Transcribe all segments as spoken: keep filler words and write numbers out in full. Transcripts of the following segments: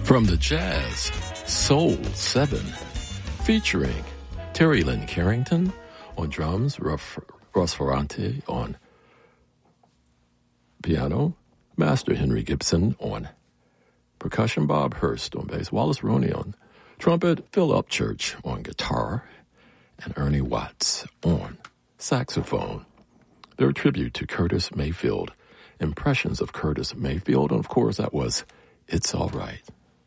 From the Jazz Soul seven, featuring Terry Lynn Carrington on drums, Ruff, Russ Ferrante on piano, Master Henry Gibson on percussion, Bob Hurst on bass, Wallace Roney on trumpet, Phil Upchurch on guitar, and Ernie Watts on saxophone. Their tribute to Curtis Mayfield, impressions of Curtis Mayfield, and of course that was It's All Right.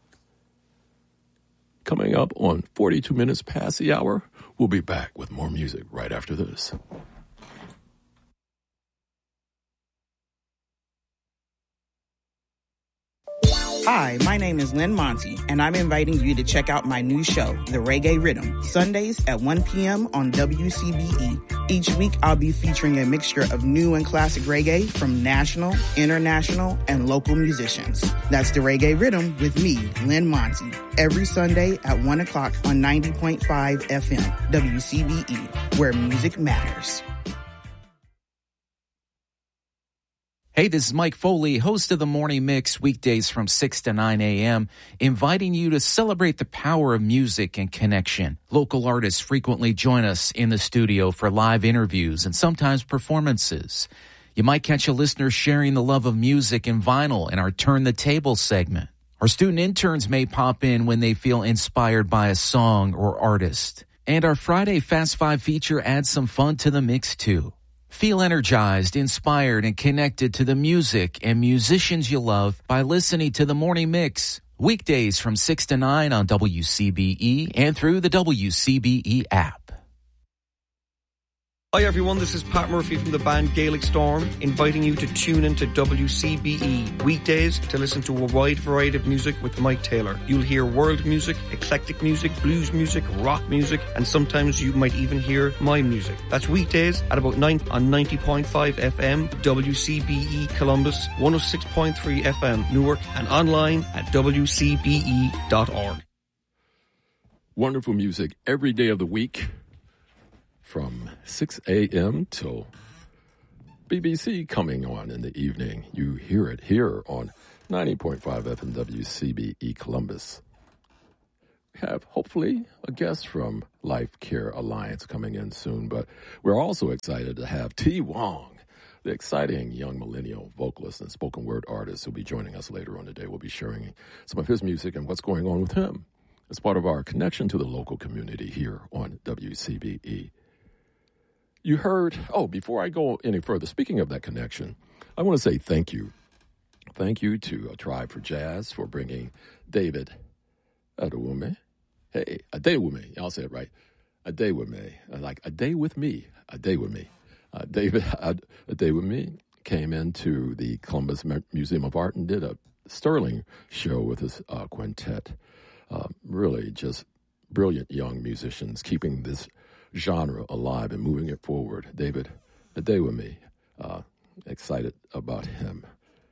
Coming up on forty-two minutes past the hour, we'll be back with more music right after this. Hi, my name is Lynn Monty, and I'm inviting you to check out my new show, The Reggae Rhythm, Sundays at one p.m. on W C B E. Each week, I'll be featuring a mixture of new and classic reggae from national, international, and local musicians. That's The Reggae Rhythm with me, Lynn Monty, every Sunday at one o'clock on ninety point five F M, W C B E, where music matters. Hey, this is Mike Foley, host of the Morning Mix, weekdays from six to nine a.m., inviting you to celebrate the power of music and connection. Local artists frequently join us in the studio for live interviews and sometimes performances. You might catch a listener sharing the love of music and vinyl in our Turn the Table segment. Our student interns may pop in when they feel inspired by a song or artist. And our Friday Fast Five feature adds some fun to the mix, too. Feel energized, inspired, and connected to the music and musicians you love by listening to The Morning Mix. Weekdays from six to nine on W C B E and through the W C B E app. Hi everyone, this is Pat Murphy from the band Gaelic Storm, inviting you to tune into W C B E weekdays to listen to a wide variety of music with Mike Taylor. You'll hear world music, eclectic music, blues music, rock music, and sometimes you might even hear my music. That's weekdays at about nine on ninety point five F M, W C B E Columbus, one oh six point three F M Newark, and online at W C B E dot org. Wonderful music every day of the week, from six a.m. till B B C coming on in the evening. You hear it here on ninety point five F M W C B E Columbus. We have, hopefully, a guest from Life Care Alliance coming in soon, but we're also excited to have T. Wong, the exciting young millennial vocalist and spoken word artist who'll be joining us later on today. We'll be sharing some of his music and what's going on with him as part of our connection to the local community here on W C B E. You heard, oh, before I go any further, speaking of that connection, I want to say thank you. Thank you to A Tribe for Jazz for bringing David Adewume. Hey, Adewume, y'all say it right. Adewume, like a day with me, a day with me. Uh, David Adewume came into the Columbus Museum of Art and did a sterling show with his uh, quintet. Uh, really just brilliant young musicians keeping this genre alive and moving it forward. David, a day with me. Uh, excited about him.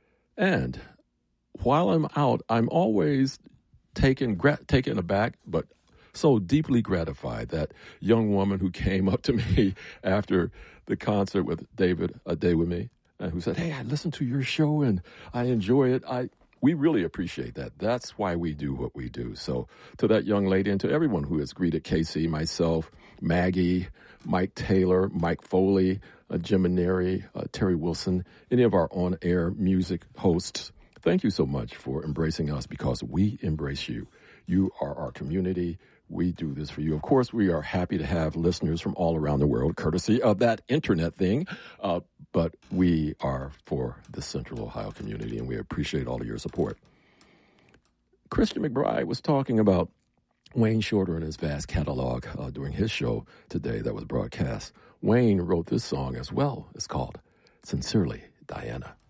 And while I'm out, I'm always taken gra- taken aback, but so deeply gratified. That young woman who came up to me after the concert with David, a day with me, and who said, "Hey, I listened to your show and I enjoy it." I we really appreciate that. That's why we do what we do. So to that young lady and to everyone who has greeted Casey, myself, Maggie, Mike Taylor, Mike Foley, uh, Jim Maneri, uh, Terry Wilson, any of our on-air music hosts, thank you so much for embracing us, because we embrace you. You are our community. We do this for you. Of course, we are happy to have listeners from all around the world, courtesy of that internet thing. Uh, but we are for the Central Ohio community, and we appreciate all of your support. Christian McBride was talking about Wayne Shorter and his vast catalog uh, during his show today that was broadcast. Wayne wrote this song as well. It's called Sincerely, Diana.